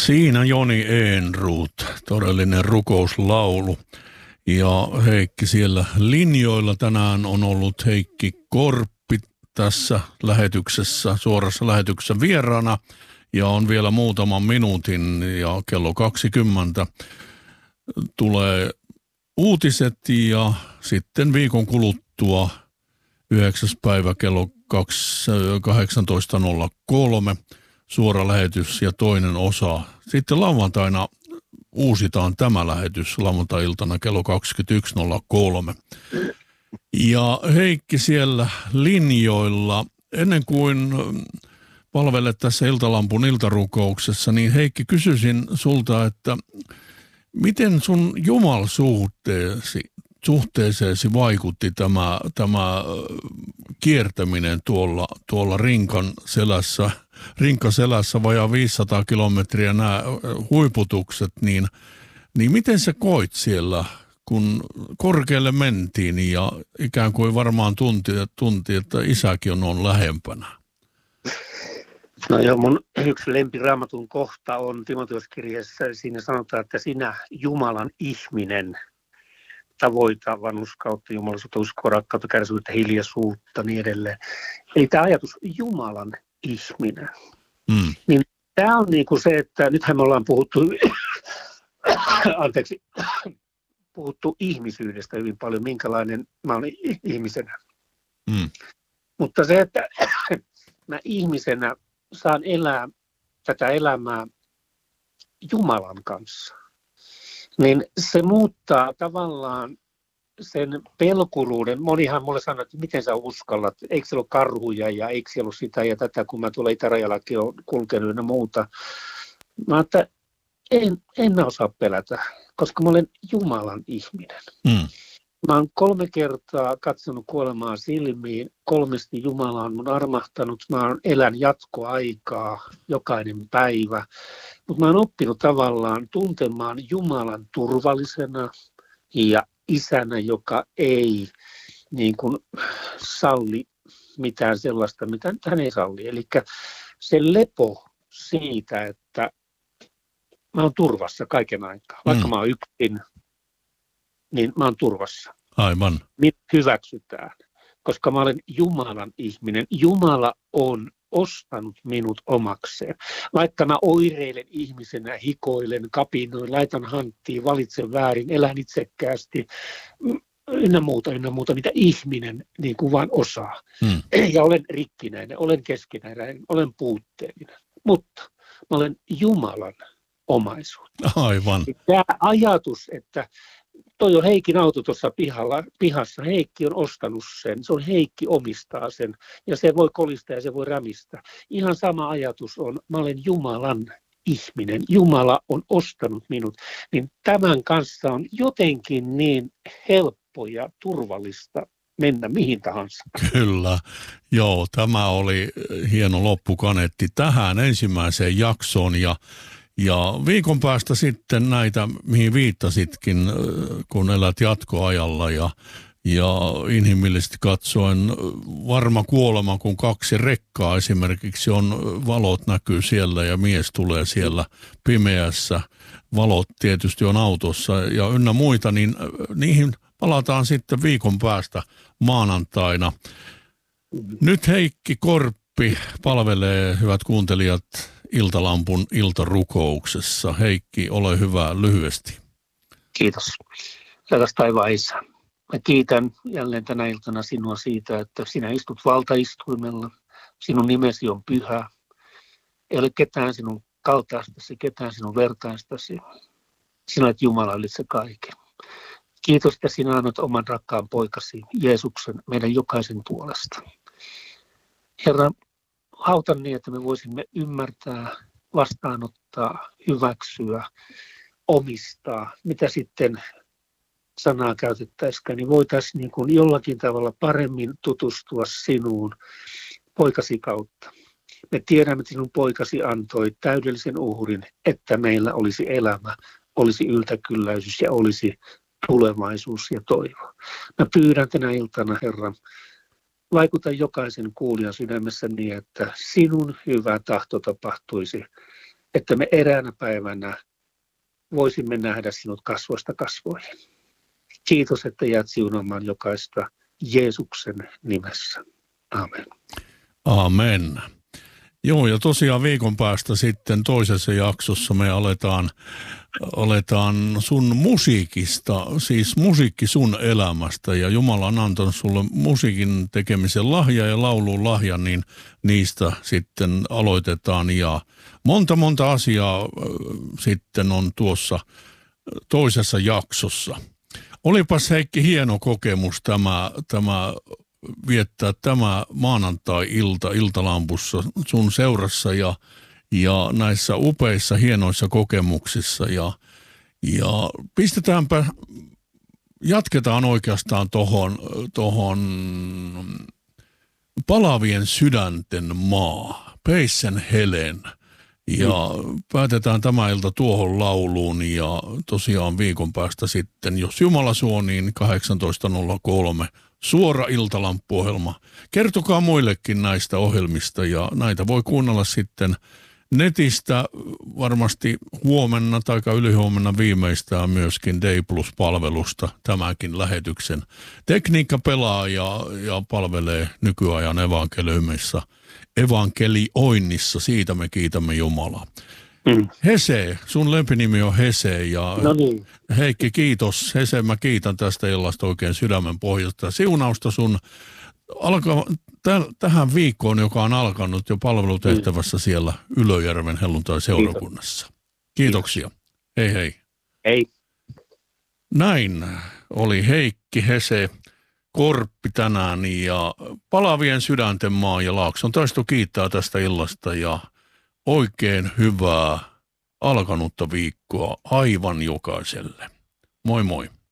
Siinä Joni Ehnroth, todellinen rukouslaulu. Ja Heikki siellä linjoilla tänään on ollut Heikki Korppi tässä lähetyksessä, suorassa lähetyksessä vieraana. Ja on vielä muutaman minuutin ja kello 20 tulee uutiset ja sitten viikon kuluttua 9. päivä kello 18.03 suora lähetys ja toinen osa. Sitten lauantaina uusitaan tämä lähetys lauantai-iltana kello 21.03. Ja Heikki siellä linjoilla, ennen kuin palvelet tässä Iltalampun iltarukouksessa, niin Heikki, kysyisin sulta, että miten sun jumalsuhteeseesi vaikutti tämä kiertäminen tuolla rinkaselässä vajaa 500 kilometriä nämä huiputukset, niin miten sä koit siellä, kun korkealle mentiin ja ikään kuin varmaan tunti että isäkin on lähempänä? No joo, mun yksi lempiraamatun kohta on Timoteoskirjeessä. Siinä sanotaan, että sinä Jumalan ihminen tavoita vanhurskautta, jumalisuutta, uskoa, rakkautta, kärsivyyttä, hiljaisuutta niin edelleen. Eli tämä ajatus Jumalan ihminen. Niin tämä on niin kuin se, että nythän me ollaan puhuttu ihmisyydestä hyvin paljon, minkälainen mä olen ihmisenä. Mutta se, että mä ihmisenä saan elää tätä elämää Jumalan kanssa, niin se muuttaa tavallaan sen pelkuruuden. Monihan mulle sanoo, että miten sä uskallat, eikö siellä ole karhuja ja eikö siellä ole sitä ja tätä, kun mä tuolla itärajallakin olen kulkenut ja muuta. Mä että en mä osaa pelätä, koska mä olen Jumalan ihminen. Mä oon 3 kertaa katsonut kuolemaa silmiin, 3 Jumala on mun armahtanut, mä elän jatkoaikaa jokainen päivä, mutta mä oon oppinut tavallaan tuntemaan Jumalan turvallisena ja isänä, joka ei niin kuin salli mitään sellaista, mitä hän ei salli. Eli se lepo siitä, että mä oon turvassa kaiken aikaa, vaikka mä oon yksin, niin mä oon turvassa. Aivan. Minut hyväksytään, koska mä olen Jumalan ihminen. Jumala on ostanut minut omakseen. Vaikka mä oireilen ihmisenä, hikoilen, kapinoin, laitan hanttiin, valitsen väärin, elän itsekkäästi, ynnä muuta, mitä ihminen niin kuin vaan osaa. Ja olen rikkinäinen, olen keskinäinen, olen puutteellinen. Mutta mä olen Jumalan omaisuutta. Aivan. Tämä ajatus, että toi on Heikin auto tuossa pihassa. Heikki on ostanut sen. Se on Heikki omistaa sen. Ja se voi kolistaa ja se voi rämistää. Ihan sama ajatus on, mä olen Jumalan ihminen. Jumala on ostanut minut. Niin tämän kanssa on jotenkin niin helppo ja turvallista mennä mihin tahansa. Kyllä. Joo, tämä oli hieno loppukaneetti tähän ensimmäiseen jaksoon ja viikon päästä sitten näitä, mihin viittasitkin, kun elät jatkoajalla ja inhimillisesti katsoen varma kuolema, kun 2 rekkaa esimerkiksi on, valot näkyy siellä ja mies tulee siellä pimeässä, valot tietysti on autossa ja ynnä muita, niin niihin palataan sitten viikon päästä maanantaina. Nyt Heikki Korppi palvelee, hyvät kuuntelijat, Iltalampun iltarukouksessa. Heikki, ole hyvä lyhyesti. Kiitos. Rakas taivaan Isä. Mä kiitän jälleen tänä iltana sinua siitä, että sinä istut valtaistuimella. Sinun nimesi on pyhä. Ei ole ketään sinun kaltaistasi, ketään sinun vertaistasi. Sinä olet Jumala ylitse kaiken. Kiitos, että sinä annat oman rakkaan poikasi Jeesuksen meidän jokaisen puolesta. Herra, autan niin, että me voisimme ymmärtää, vastaanottaa, hyväksyä, omistaa, mitä sitten sanaa käytettäisikään, niin voitaisiin niin kuin jollakin tavalla paremmin tutustua sinuun poikasi kautta. Me tiedämme, että sinun poikasi antoi täydellisen uhrin, että meillä olisi elämä, olisi yltäkylläisyys ja olisi tulevaisuus ja toivo. Mä pyydän tänä iltana, Herra, vaikuta jokaisen kuulijan sydämessä niin, että sinun hyvä tahto tapahtuisi että me eräänä päivänä voisimme nähdä sinut kasvoista kasvoihin. Kiitos, että jäät siunaamaan jokaista Jeesuksen nimessä. Amen. Amen. Joo, ja tosiaan viikon päästä sitten toisessa jaksossa me aletaan sun musiikista, siis musiikki sun elämästä, ja Jumala on antanut sulle musiikin tekemisen lahja ja laulun lahja, niin niistä sitten aloitetaan, ja monta asiaa sitten on tuossa toisessa jaksossa. Olipas Heikki hieno kokemus tämä viettää tämä maanantai-ilta iltalampussa sun seurassa ja näissä upeissa hienoissa kokemuksissa ja jatketaan oikeastaan tohon Palavien sydänten maa, Peisen Helen. Ja päätetään tämä ilta tuohon lauluun ja tosiaan viikon päästä sitten, jos Jumala suo, niin 18.03 suora iltalampuohjelma. Kertokaa muillekin näistä ohjelmista ja näitä voi kuunnella sitten netistä varmasti huomenna tai ylihuomenna viimeistään myöskin Day Plus-palvelusta tämänkin lähetyksen. Tekniikka pelaa ja palvelee nykyajan evankelioinnissa. Siitä me kiitämme Jumalaa. Hese, sun lempinimi on Hese ja no niin. Heikki, kiitos. Hese, mä kiitän tästä illasta oikein sydämen pohjasta. Siunausta sun tähän viikkoon, joka on alkanut jo palvelutehtävässä siellä Ylöjärven helluntai-seurakunnassa. Kiitoksia. Hei hei. Hei. Näin oli Heikki Hese Korppi tänään ja Palavien sydänten maa ja Laakson taisto kiittää tästä illasta ja oikein hyvää alkanutta viikkoa aivan jokaiselle. Moi moi.